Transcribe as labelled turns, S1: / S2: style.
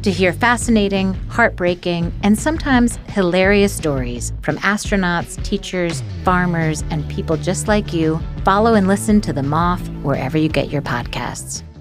S1: To hear fascinating, heartbreaking, and sometimes hilarious stories from astronauts, teachers, farmers, and people just like you, follow and listen to The Moth wherever you get your podcasts.